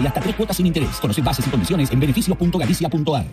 y hasta 3 cuotas sin interés. Conoce bases y condiciones en beneficios.galicia.ar.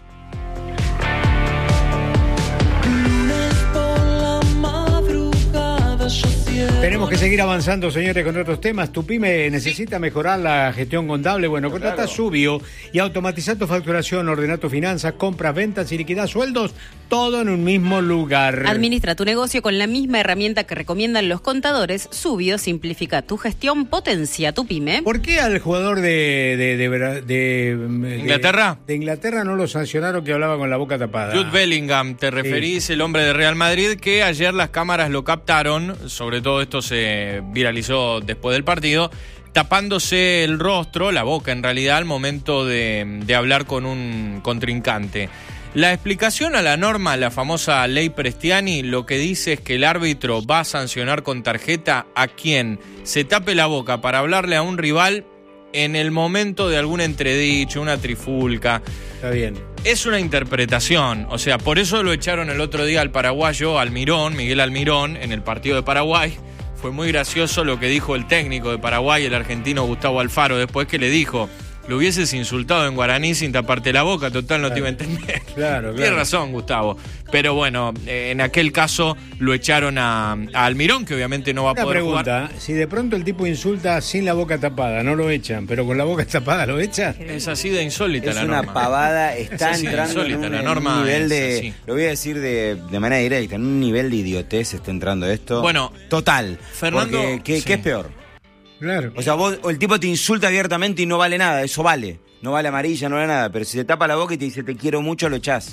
Tenemos que seguir avanzando, señores, con otros temas. Tu pyme necesita mejorar la gestión contable. Bueno, contrata Subio y automatiza tu facturación, ordena tus finanzas, compras, ventas y liquidar sueldos, todo en un mismo lugar. Administra tu negocio con la misma herramienta que recomiendan los contadores. Subio simplifica tu gestión, potencia tu pyme. ¿Por qué al jugador de Inglaterra? De Inglaterra no lo sancionaron, que hablaba con la boca tapada? Jude Bellingham, te referís, sí. El hombre de Real Madrid, que ayer las cámaras lo captaron, sobre todo esto se viralizó después del partido, tapándose el rostro, la boca en realidad, al momento de hablar con un contrincante. La explicación a la norma, la famosa ley Prestiani, lo que dice es que el árbitro va a sancionar con tarjeta a quien se tape la boca para hablarle a un rival en el momento de algún entredicho, una trifulca. Está bien. Es una interpretación, o sea, por eso lo echaron el otro día al paraguayo Almirón, Miguel Almirón, en el partido de Paraguay. Fue muy gracioso lo que dijo el técnico de Paraguay, el argentino Gustavo Alfaro, después que le dijo: lo hubieses insultado en guaraní sin taparte la boca, total no te iba a entender. Claro. Tienes razón, Gustavo. Pero bueno, en aquel caso lo echaron a Almirón, que obviamente no va a poder jugar. Una pregunta, si de pronto el tipo insulta sin la boca tapada, ¿no lo echan? ¿Pero con la boca tapada lo echan? Es así de insólita la norma. Es una pavada, está entrando insólita, en la norma un nivel de... así. Lo voy a decir de manera directa, en un nivel de idiotez está entrando esto. Bueno, total. Fernando, porque, ¿qué es peor? Claro. O sea, o el tipo te insulta abiertamente y no vale nada, eso vale. No vale amarilla, no vale nada, pero si te tapa la boca y te dice te quiero mucho, lo echás.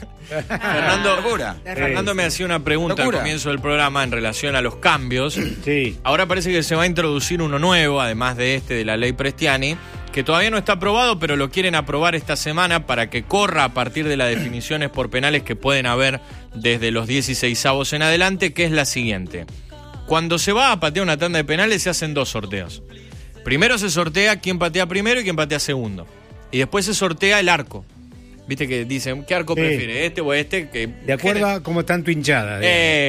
Fernando me hacía una pregunta al comienzo del programa en relación a los cambios. Sí. Ahora parece que se va a introducir uno nuevo, además de la ley Prestiani, que todavía no está aprobado, pero lo quieren aprobar esta semana para que corra a partir de las definiciones por penales que pueden haber desde los 16avos en adelante, que es la siguiente. Cuando se va a patear una tanda de penales se hacen 2 sorteos. Primero se sortea quién patea primero y quién patea segundo. Y después se sortea el arco. Viste que dicen, ¿qué arco prefiere? ¿Este o este? Que de acuerdo a cómo está tu hinchada.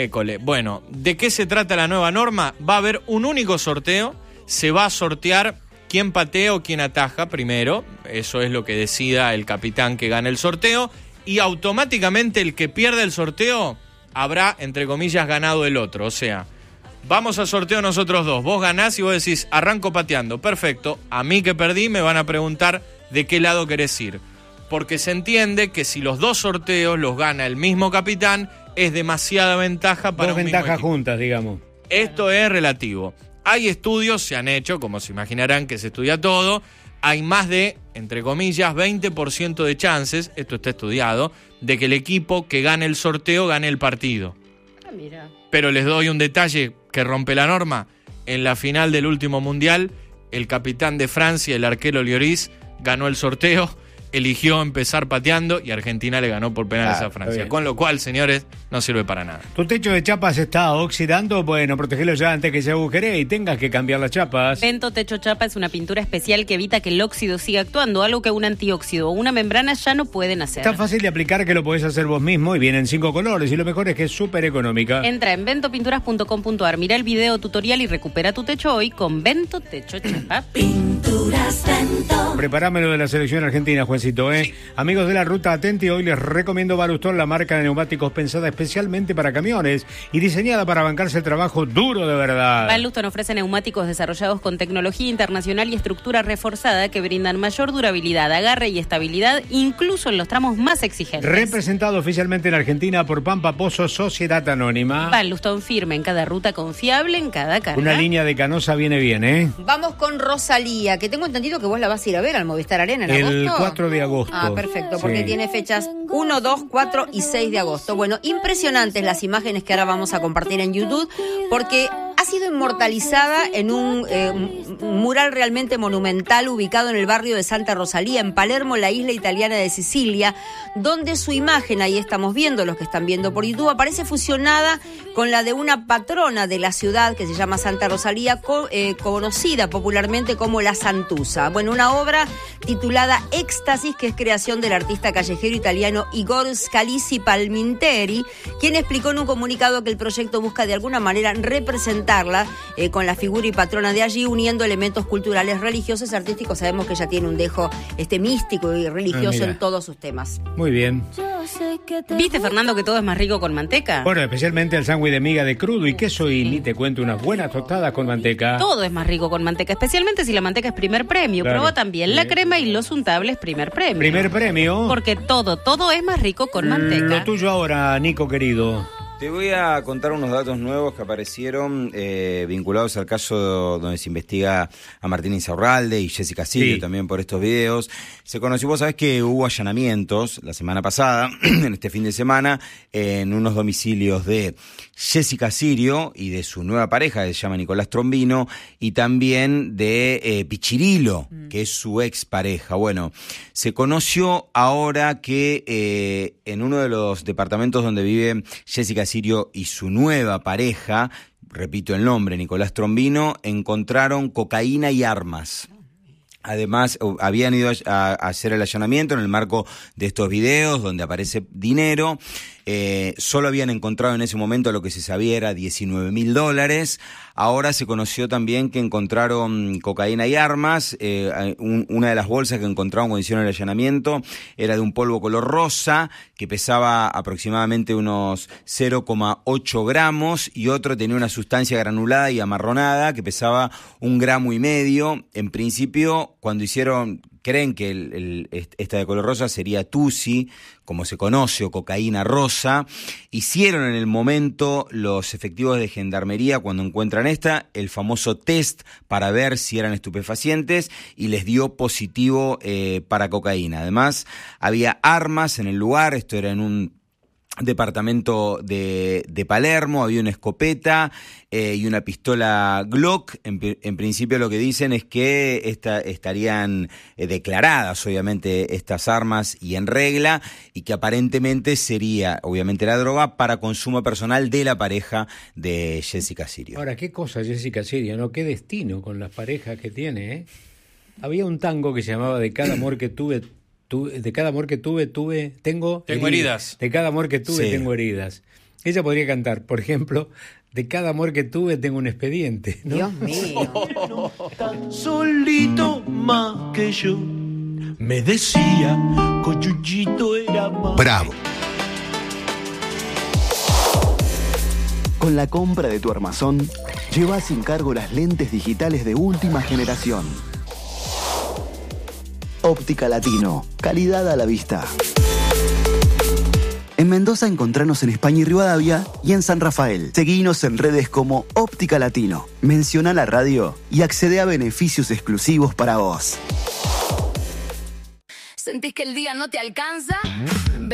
Bueno, ¿de qué se trata la nueva norma? Va a haber un único sorteo. Se va a sortear quién patea o quién ataja primero. Eso es lo que decida el capitán que gane el sorteo. Y automáticamente el que pierde el sorteo habrá, entre comillas, ganado el otro. O sea, vamos a sorteo nosotros dos. Vos ganás y vos decís, arranco pateando. Perfecto. A mí que perdí me van a preguntar de qué lado querés ir. Porque se entiende que si los 2 sorteos los gana el mismo capitán, es demasiada ventaja para 2 un mismo ventajas equipo. juntas, digamos. Esto es relativo. Hay estudios, se han hecho, como se imaginarán que se estudia todo. Hay más de, entre comillas, 20% de chances, esto está estudiado, de que el equipo que gane el sorteo gane el partido. Ah, mira. Pero les doy un detalle que rompe la norma. En la final del último mundial, el capitán de Francia, el arquero Lloris, ganó el sorteo, eligió empezar pateando y Argentina le ganó por penales a Francia. Con lo cual, señores, no sirve para nada. ¿Tu techo de chapas está oxidando? Bueno, protegelo ya antes que se agujere y tengas que cambiar las chapas. Vento Techo Chapa es una pintura especial que evita que el óxido siga actuando, algo que un antióxido o una membrana ya no pueden hacer. Tan fácil de aplicar que lo podés hacer vos mismo y vienen 5 colores y lo mejor es que es súper económica. Entra en ventopinturas.com.ar, mira el video tutorial y recupera tu techo hoy con Vento Techo Chapa. Pinturas Vento. Prepáramelo de la selección argentina, Juancito, Sí. Amigos de la ruta, atenti, hoy les recomiendo Balustón, la marca de neumáticos pensada especialmente para camiones y diseñada para bancarse el trabajo duro de verdad. Balustón ofrece neumáticos desarrollados con tecnología internacional y estructura reforzada que brindan mayor durabilidad, agarre y estabilidad, incluso en los tramos más exigentes. Representado oficialmente en Argentina por Pampa Pozo Sociedad Anónima. Balustón firme en cada ruta, confiable en cada carga. Una línea de Canosa viene bien, ¿eh? Vamos con Rosalía, que tengo entendido que vos la vas a ir a ver al Movistar Arena en agosto. El 4 de agosto. Ah, perfecto, porque tiene fechas 1, 2, 4 y 6 de agosto. Bueno, impresionantes las imágenes que ahora vamos a compartir en YouTube, porque ha sido inmortalizada en un mural realmente monumental ubicado en el barrio de Santa Rosalía, en Palermo, la isla italiana de Sicilia, donde su imagen, ahí estamos viendo, los que están viendo por YouTube, aparece fusionada con la de una patrona de la ciudad que se llama Santa Rosalía, conocida popularmente como la Santusa. Bueno, una obra titulada Éxtasis, que es creación del artista callejero italiano Igor Scalisi Palminteri, quien explicó en un comunicado que el proyecto busca de alguna manera representar pintarla con la figura y patrona de allí, uniendo elementos culturales, religiosos y artísticos. Sabemos que ella tiene un dejo místico y religioso en todos sus temas. Muy bien. ¿Viste, Fernando, que todo es más rico con manteca? Bueno, especialmente el sándwich de miga de crudo y queso, y ni te cuento, unas buenas tostadas con manteca. Todo es más rico con manteca, especialmente si la manteca es primer premio. Claro. Probá también la crema y los untables primer premio. Primer premio. Porque todo es más rico con manteca. Lo tuyo ahora, Nico querido. Te voy a contar unos datos nuevos que aparecieron vinculados al caso donde se investiga a Martín Insaurralde y Jessica Sirio, Sí. también por estos videos. Se conoció, vos sabés que hubo allanamientos la semana pasada, en este fin de semana, en unos domicilios de Jessica Sirio y de su nueva pareja, que se llama Nicolás Trombino, y también de Pichirilo, que es su expareja. Bueno, se conoció ahora que en uno de los departamentos donde vive Jessica Sirio y su nueva pareja, repito el nombre, Nicolás Trombino, encontraron cocaína y armas. Además, habían ido a hacer el allanamiento en el marco de estos videos donde aparece dinero. Solo habían encontrado en ese momento, lo que se sabía era $19.000. Ahora se conoció también que encontraron cocaína y armas. Una de las bolsas que encontraron cuando hicieron el allanamiento era de un polvo color rosa que pesaba aproximadamente unos 0,8 gramos, y otro tenía una sustancia granulada y amarronada que pesaba 1,5 gramos. En principio, cuando hicieron, creen que esta de color rosa sería Tusi, como se conoce, o cocaína rosa. Hicieron en el momento los efectivos de gendarmería, cuando encuentran el famoso test para ver si eran estupefacientes, y les dio positivo para cocaína. Además, había armas en el lugar. Esto era en un departamento de Palermo. Había una escopeta y una pistola Glock. En principio lo que dicen es que estarían declaradas, obviamente, estas armas y en regla, y que aparentemente sería, obviamente, la droga para consumo personal de la pareja de Jessica Sirio. Ahora, qué cosa Jessica Sirio, ¿no? Qué destino con las parejas que tiene, ¿eh? Había un tango que se llamaba De cada amor que tuve, tengo heridas. De cada amor que tuve, Sí. tengo heridas. Ella podría cantar, por ejemplo, de cada amor que tuve, tengo un expediente, ¿no? Dios mío. Tan solito más que yo, me decía, Cochuchito era más. Bravo. Con la compra de tu armazón, lleva sin cargo las lentes digitales de última generación. Óptica Latino, calidad a la vista. En Mendoza encontranos en España y Rivadavia, y en San Rafael. Seguinos en redes como Óptica Latino. Menciona la radio y accede a beneficios exclusivos para vos. ¿Sentís que el día no te alcanza?